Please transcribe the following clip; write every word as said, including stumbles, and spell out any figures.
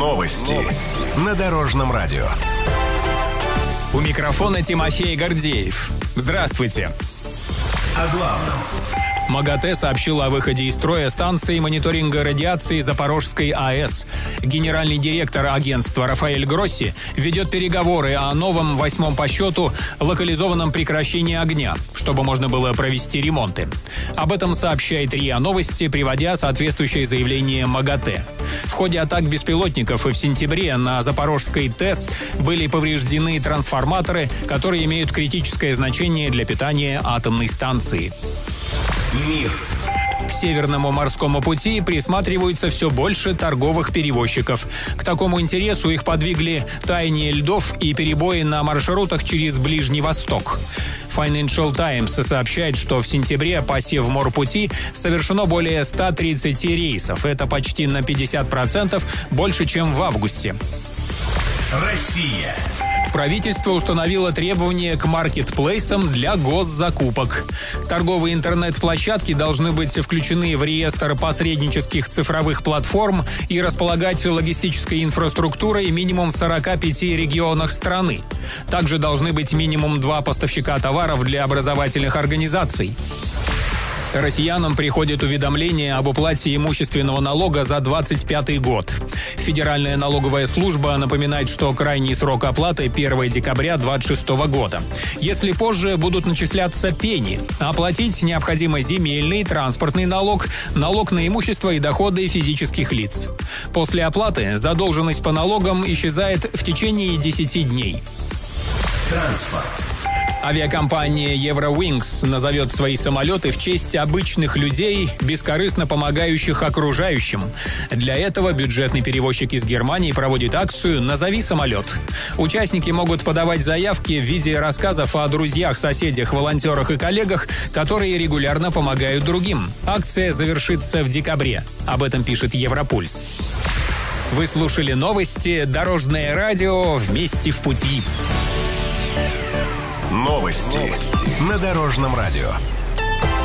Новости на Дорожном радио. У микрофона Тимофей Гордеев. Здравствуйте. О главном. МАГАТЭ сообщила о выходе из строя станции мониторинга радиации Запорожской АЭС. Генеральный директор агентства Рафаэль Гросси ведет переговоры о новом, восьмом по счету, локализованном прекращении огня, чтобы можно было провести ремонты. Об этом сообщает РИА Новости, приводя соответствующее заявление МАГАТЭ. В ходе атак беспилотников в сентябре на Запорожской ТЭС были повреждены трансформаторы, которые имеют критическое значение для питания атомной станции. Мир. К Северному морскому пути присматриваются все больше торговых перевозчиков. К такому интересу их подвигли таяние льдов и перебои на маршрутах через Ближний Восток. Financial Times сообщает, что в сентябре по Севморпути совершено более ста тридцати рейсов. Это почти на пятьдесят процентов больше, чем в августе. Россия. Правительство установило требования к маркетплейсам для госзакупок. Торговые интернет-площадки должны быть включены в реестр посреднических цифровых платформ и располагать логистической инфраструктурой минимум в сорока пяти регионах страны. Также должны быть минимум два поставщика товаров для образовательных организаций. Россиянам приходит уведомление об уплате имущественного налога за двадцать пятый год. Федеральная налоговая служба напоминает, что крайний срок оплаты первого декабря двадцать шестого года. Если позже будут начисляться пени, оплатить необходимо земельный, транспортный налог, налог на имущество и доходы физических лиц. После оплаты задолженность по налогам исчезает в течение десяти дней. Транспорт. Авиакомпания Eurowings назовет свои самолеты в честь обычных людей, бескорыстно помогающих окружающим. Для этого бюджетный перевозчик из Германии проводит акцию «Назови самолет». Участники могут подавать заявки в виде рассказов о друзьях, соседях, волонтерах и коллегах, которые регулярно помогают другим. Акция завершится в декабре. Об этом пишет Европульс. Вы слушали новости «Дорожное радио». Вместе в пути. Новости на Дорожном радио.